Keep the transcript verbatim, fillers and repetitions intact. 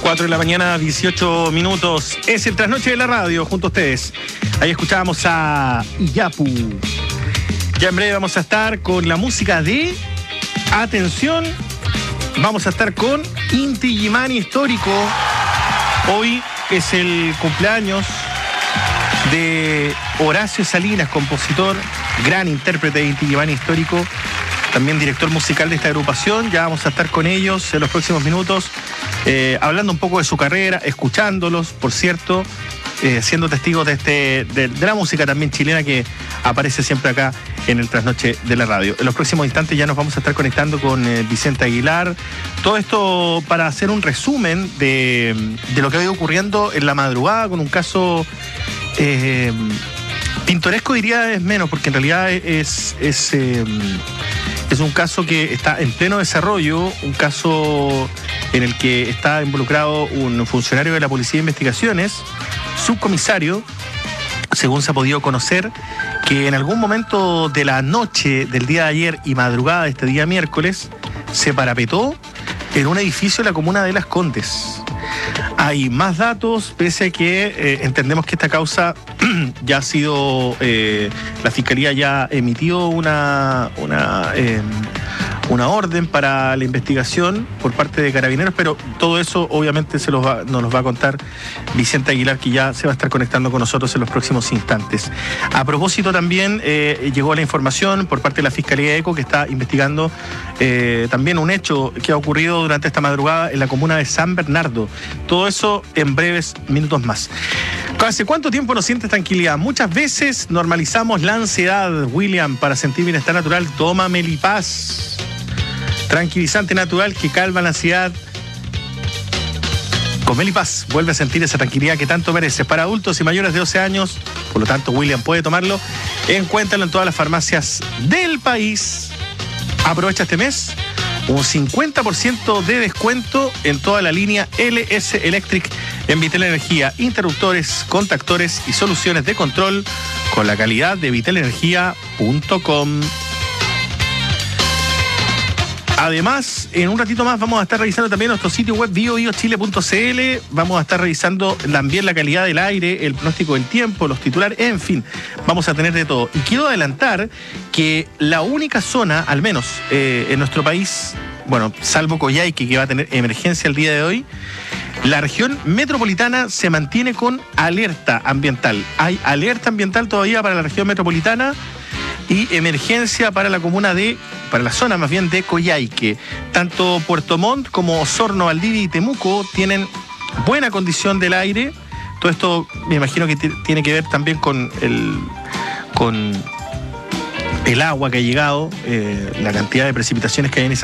cuatro de la mañana, dieciocho minutos. Es el trasnoche de la radio, junto a ustedes. Ahí escuchábamos a Iyapu. Ya en breve vamos a estar con la música de... Atención, vamos a estar con Inti Illimani Histórico. Hoy es el cumpleaños de Horacio Salinas, compositor, gran intérprete de Inti Illimani Histórico, también director musical de esta agrupación. Ya vamos a estar con ellos en los próximos minutos, eh, hablando un poco de su carrera, escuchándolos, por cierto, eh, siendo testigos de, este, de, de la música también chilena que aparece siempre acá en el Trasnoche de la radio. En los próximos instantes ya nos vamos a estar conectando con eh, Vicente Aguilar. Todo esto para hacer un resumen de, de lo que ha ido ocurriendo en la madrugada con un caso... Eh, pintoresco diría es menos, porque en realidad es, es, eh, es un caso que está en pleno desarrollo, un caso en el que está involucrado un funcionario de la Policía de Investigaciones, subcomisario, según se ha podido conocer, que en algún momento de la noche del día de ayer y madrugada de este día miércoles se parapetó en un edificio de la comuna de Las Condes. Hay más datos, pese a que eh, entendemos que esta causa ya ha sido, eh, la Fiscalía ya ha emitido una, una, eh, una orden para la investigación por parte de Carabineros, pero todo eso obviamente se los va, nos los va a contar Vicente Aguilar, que ya se va a estar conectando con nosotros en los próximos instantes. A propósito también eh, llegó la información por parte de la Fiscalía de ECO, que está investigando eh, también un hecho que ha ocurrido durante esta madrugada en la comuna de San Bernardo. Todo eso en breves minutos más. ¿Hace cuánto tiempo no sientes tranquilidad? Muchas veces normalizamos la ansiedad, William. Para sentir bienestar natural, toma Melipaz. Tranquilizante natural que calma la ansiedad. Con Melipaz vuelve a sentir esa tranquilidad que tanto mereces. Para adultos y mayores de doce años, por lo tanto, William puede tomarlo. Encuéntralo en todas las farmacias del país. Aprovecha este mes un cincuenta por ciento de descuento en toda la línea L S Electric en Vitel Energía, interruptores, contactores y soluciones de control con la calidad de vitel energía punto com. Además, en un ratito más vamos a estar revisando también nuestro sitio web bio bio chile punto c l. Vamos a estar revisando también la calidad del aire, el pronóstico del tiempo, los titulares, en fin, vamos a tener de todo. Y quiero adelantar que la única zona, al menos eh, en nuestro país, bueno, salvo Coyhaique, que va a tener emergencia el día de hoy, la región metropolitana se mantiene con alerta ambiental. Hay alerta ambiental todavía para la región metropolitana y emergencia para la comuna de, para la zona más bien de Coyhaique. Tanto Puerto Montt como Osorno, Valdivia y Temuco tienen buena condición del aire. Todo esto me imagino que t- tiene que ver también con el, con el agua que ha llegado, eh, la cantidad de precipitaciones que hay en esa